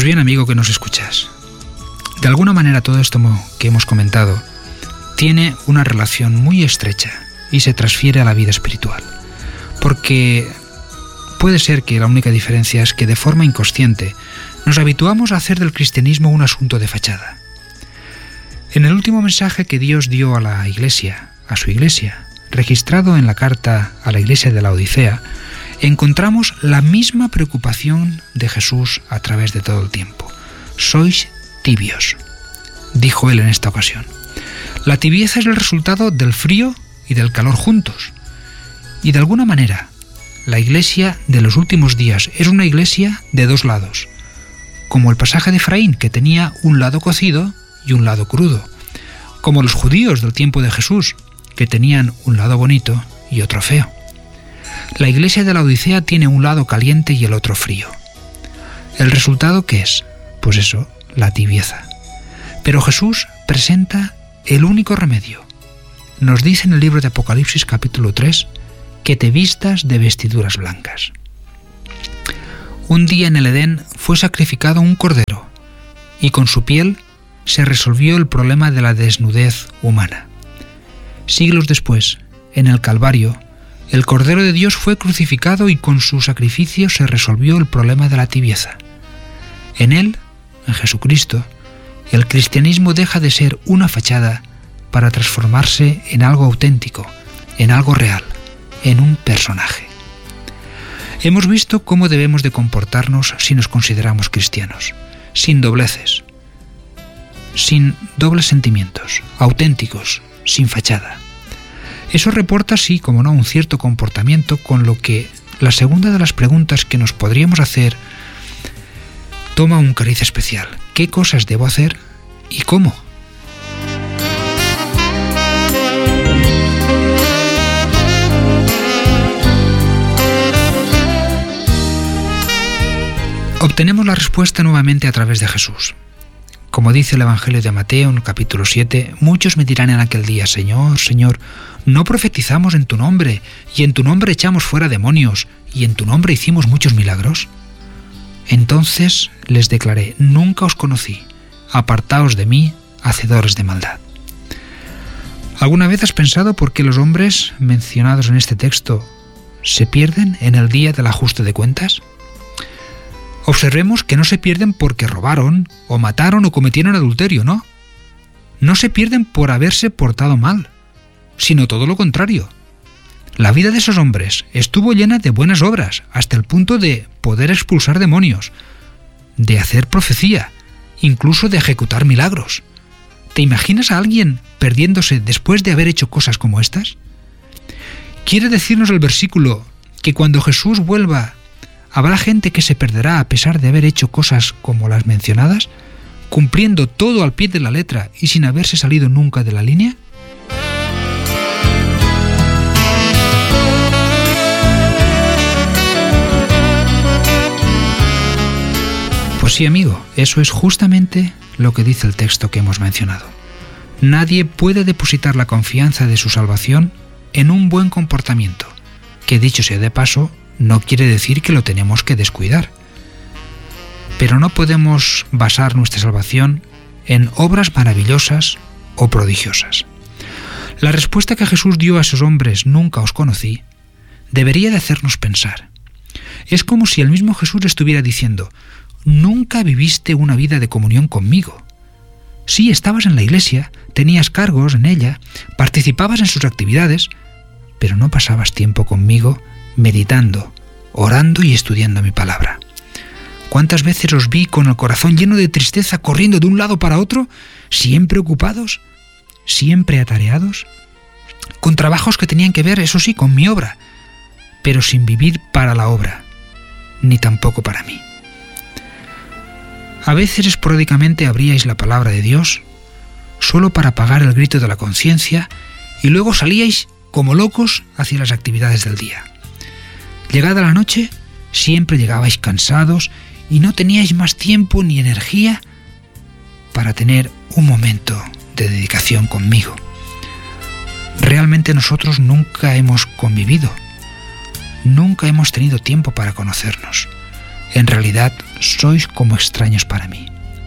Pues bien, amigo que nos escuchas, de alguna manera todo esto que hemos comentado tiene una relación muy estrecha y se transfiere a la vida espiritual. Porque puede ser que la única diferencia es que de forma inconsciente nos habituamos a hacer del cristianismo un asunto de fachada. En el último mensaje que Dios dio a la Iglesia, a su Iglesia, registrado en la carta a la Iglesia de la Odisea, encontramos la misma preocupación de Jesús a través de todo el tiempo. Sois tibios, dijo él en esta ocasión. La tibieza es el resultado del frío y del calor juntos. Y de alguna manera, la Iglesia de los últimos días es una iglesia de dos lados, como el pasaje de Efraín, que tenía un lado cocido y un lado crudo, como los judíos del tiempo de Jesús, que tenían un lado bonito y otro feo. La Iglesia de la Odisea tiene un lado caliente y el otro frío. ¿El resultado qué es? Pues eso, la tibieza. Pero Jesús presenta el único remedio. Nos dice en el libro de Apocalipsis capítulo 3 que te vistas de vestiduras blancas. Un día en el Edén fue sacrificado un cordero y con su piel se resolvió el problema de la desnudez humana. Siglos después, en el Calvario, el Cordero de Dios fue crucificado y con su sacrificio se resolvió el problema de la tibieza. En él, en Jesucristo, el cristianismo deja de ser una fachada para transformarse en algo auténtico, en algo real, en un personaje. Hemos visto cómo debemos de comportarnos si nos consideramos cristianos, sin dobleces, sin dobles sentimientos, auténticos, sin fachada. Eso reporta, sí, como no, un cierto comportamiento, con lo que la segunda de las preguntas que nos podríamos hacer toma un cariz especial. ¿Qué cosas debo hacer y cómo? Obtenemos la respuesta nuevamente a través de Jesús. Como dice el Evangelio de Mateo en el capítulo 7, muchos me dirán en aquel día: Señor, Señor, ¿no profetizamos en tu nombre, y en tu nombre echamos fuera demonios, y en tu nombre hicimos muchos milagros? Entonces les declaré: nunca os conocí, apartaos de mí, hacedores de maldad. ¿Alguna vez has pensado por qué los hombres mencionados en este texto se pierden en el día del ajuste de cuentas? Observemos que no se pierden porque robaron, o mataron, o cometieron adulterio, ¿no? No se pierden por haberse portado mal, sino todo lo contrario. La vida de esos hombres estuvo llena de buenas obras, hasta el punto de poder expulsar demonios, de hacer profecía, incluso de ejecutar milagros. ¿Te imaginas a alguien perdiéndose después de haber hecho cosas como estas? ¿Quiere decirnos el versículo que cuando Jesús vuelva habrá gente que se perderá a pesar de haber hecho cosas como las mencionadas, cumpliendo todo al pie de la letra y sin haberse salido nunca de la línea? Pues sí, amigo, eso es justamente lo que dice el texto que hemos mencionado. Nadie puede depositar la confianza de su salvación en un buen comportamiento, que dicho sea de paso, no quiere decir que lo tenemos que descuidar. Pero no podemos basar nuestra salvación en obras maravillosas o prodigiosas. La respuesta que Jesús dio a esos hombres, nunca os conocí, debería de hacernos pensar. Es como si el mismo Jesús estuviera diciendo: nunca viviste una vida de comunión conmigo. Sí, estabas en la iglesia, tenías cargos en ella, participabas en sus actividades, pero no pasabas tiempo conmigo meditando, orando y estudiando mi palabra. ¿Cuántas veces os vi con el corazón lleno de tristeza corriendo de un lado para otro, siempre ocupados, siempre atareados, con trabajos que tenían que ver, eso sí, con mi obra, pero sin vivir para la obra, ni tampoco para mí? A veces esporádicamente abríais la palabra de Dios solo para apagar el grito de la conciencia y luego salíais como locos hacia las actividades del día. Llegada la noche, siempre llegabais cansados y no teníais más tiempo ni energía para tener un momento de dedicación conmigo. Realmente nosotros nunca hemos convivido, nunca hemos tenido tiempo para conocernos. En realidad sois como extraños para mí.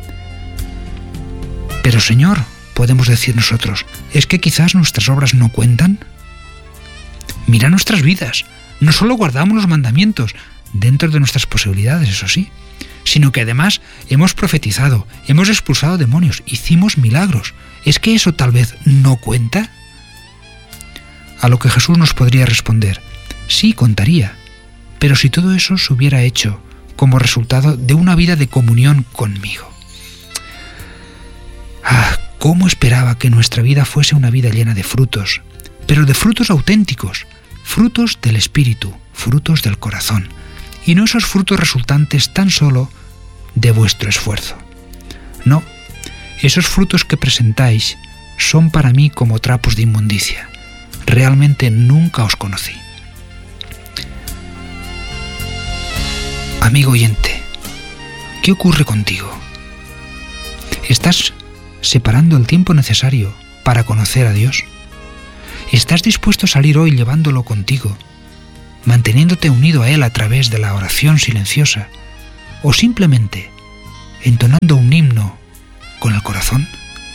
Pero Señor, podemos decir nosotros, ¿es que quizás nuestras obras no cuentan? Mira nuestras vidas. No solo guardamos los mandamientos, dentro de nuestras posibilidades, eso sí, sino que además hemos profetizado, hemos expulsado demonios, hicimos milagros. ¿Es que eso tal vez no cuenta? A lo que Jesús nos podría responder, sí, contaría, pero si todo eso se hubiera hecho como resultado de una vida de comunión conmigo. ¿Cómo esperaba que nuestra vida fuese una vida llena de frutos, pero de frutos auténticos, frutos del Espíritu, frutos del corazón, y no esos frutos resultantes tan solo de vuestro esfuerzo? No, esos frutos que presentáis son para mí como trapos de inmundicia. Realmente nunca os conocí. Amigo oyente, ¿qué ocurre contigo? ¿Estás separando el tiempo necesario para conocer a Dios? ¿Estás dispuesto a salir hoy llevándolo contigo, manteniéndote unido a Él a través de la oración silenciosa, o simplemente entonando un himno con el corazón?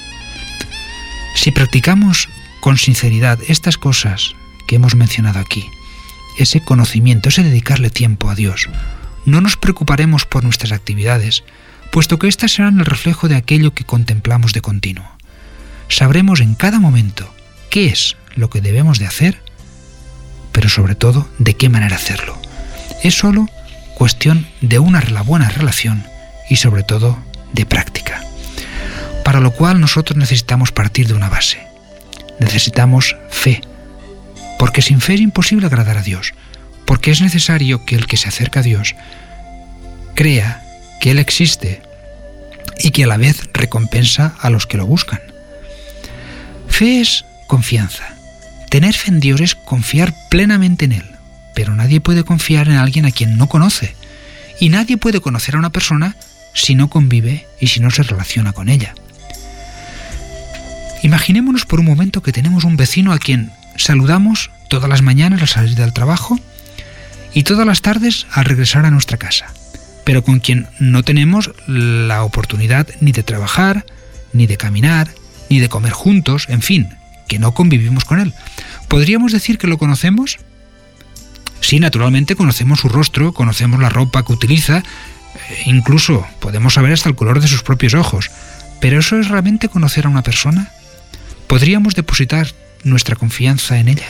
Si practicamos con sinceridad estas cosas que hemos mencionado aquí, ese conocimiento, ese dedicarle tiempo a Dios, no nos preocuparemos por nuestras actividades, puesto que éstas serán el reflejo de aquello que contemplamos de continuo. Sabremos en cada momento qué es lo que debemos de hacer, pero sobre todo de qué manera hacerlo. Es solo cuestión de una buena relación y sobre todo de práctica. Para lo cual nosotros necesitamos partir de una base. Necesitamos fe, porque sin fe es imposible agradar a Dios, porque es necesario que el que se acerca a Dios crea que Él existe y que a la vez recompensa a los que lo buscan. Fe es confianza. Tener fe en Dios es confiar plenamente en Él, pero nadie puede confiar en alguien a quien no conoce, y nadie puede conocer a una persona si no convive y si no se relaciona con ella. Imaginémonos por un momento que tenemos un vecino a quien saludamos todas las mañanas al salir del trabajo y todas las tardes al regresar a nuestra casa, pero con quien no tenemos la oportunidad ni de trabajar, ni de caminar, ni de comer juntos, en fin, que no convivimos con él. ¿Podríamos decir que lo conocemos? Sí, naturalmente conocemos su rostro, conocemos la ropa que utiliza, incluso podemos saber hasta el color de sus propios ojos, pero ¿eso es realmente conocer a una persona? ¿Podríamos depositar nuestra confianza en ella?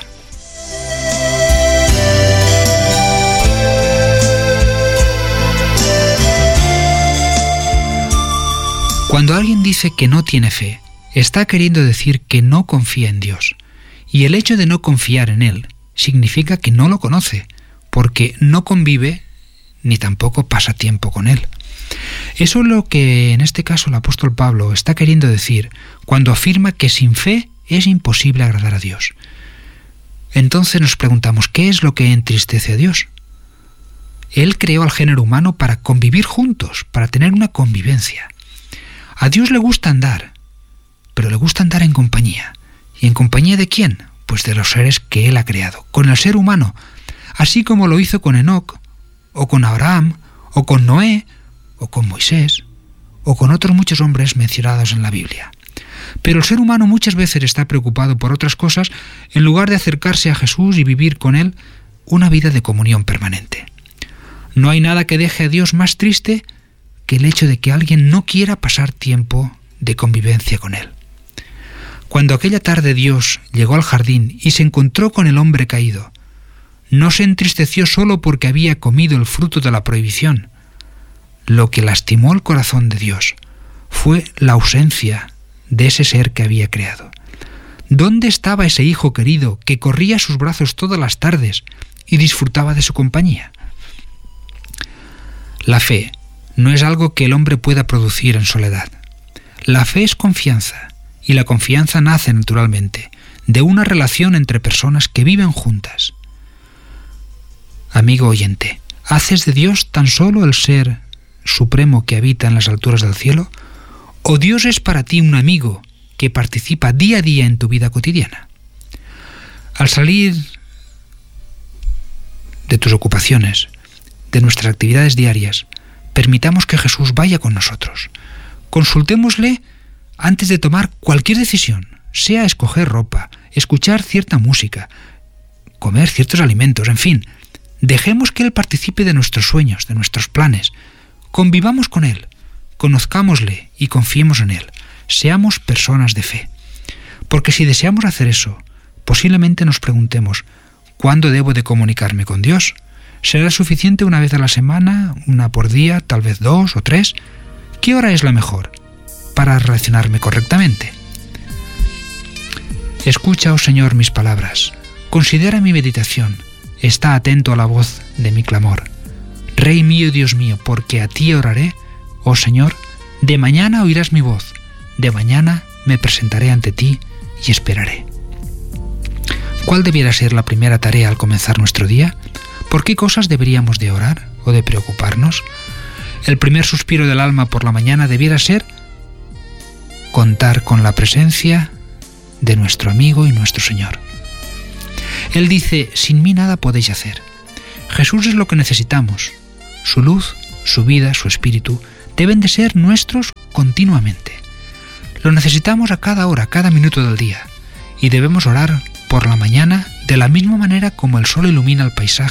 Cuando alguien dice que no tiene fe, está queriendo decir que no confía en Dios. Y el hecho de no confiar en Él significa que no lo conoce, porque no convive ni tampoco pasa tiempo con Él. Eso es lo que en este caso el apóstol Pablo está queriendo decir cuando afirma que sin fe es imposible agradar a Dios. Entonces nos preguntamos, ¿qué es lo que entristece a Dios? Él creó al género humano para convivir juntos, para tener una convivencia. A Dios le gusta andar, pero le gusta andar en compañía. ¿Y en compañía de quién? Pues de los seres que Él ha creado, con el ser humano, así como lo hizo con Enoc, o con Abraham, o con Noé, o con Moisés, o con otros muchos hombres mencionados en la Biblia. Pero el ser humano muchas veces está preocupado por otras cosas en lugar de acercarse a Jesús y vivir con Él una vida de comunión permanente. No hay nada que deje a Dios más triste que el hecho de que alguien no quiera pasar tiempo de convivencia con Él. Cuando aquella tarde Dios llegó al jardín y se encontró con el hombre caído, no se entristeció solo porque había comido el fruto de la prohibición. Lo que lastimó el corazón de Dios fue la ausencia de ese ser que había creado. ¿Dónde estaba ese hijo querido que corría a sus brazos todas las tardes y disfrutaba de su compañía? La fe no es algo que el hombre pueda producir en soledad. La fe es confianza, y la confianza nace naturalmente de una relación entre personas que viven juntas. Amigo oyente, ¿haces de Dios tan solo el ser supremo que habita en las alturas del cielo? ¿O Dios es para ti un amigo que participa día a día en tu vida cotidiana? Al salir de tus ocupaciones, de nuestras actividades diarias, permitamos que Jesús vaya con nosotros. Consultémosle antes de tomar cualquier decisión, sea escoger ropa, escuchar cierta música, comer ciertos alimentos, en fin. Dejemos que Él participe de nuestros sueños, de nuestros planes. Convivamos con Él, conozcámosle y confiemos en Él. Seamos personas de fe. Porque si deseamos hacer eso, posiblemente nos preguntemos, ¿cuándo debo de comunicarme con Dios? ¿Será suficiente una vez a la semana, una por día, tal vez 2 o 3? ¿Qué hora es la mejor para relacionarme correctamente? Escucha, oh Señor, mis palabras. Considera mi meditación. Está atento a la voz de mi clamor. Rey mío y Dios mío, porque a ti oraré, oh Señor, de mañana oirás mi voz, de mañana me presentaré ante ti y esperaré. ¿Cuál debiera ser la primera tarea al comenzar nuestro día? ¿Por qué cosas deberíamos de orar o de preocuparnos? El primer suspiro del alma por la mañana debiera ser contar con la presencia de nuestro amigo y nuestro Señor. Él dice, sin mí nada podéis hacer. Jesús es lo que necesitamos. Su luz, su vida, su espíritu deben de ser nuestros continuamente. Lo necesitamos a cada hora, cada minuto del día. Y debemos orar por la mañana de la misma manera como el sol ilumina el paisaje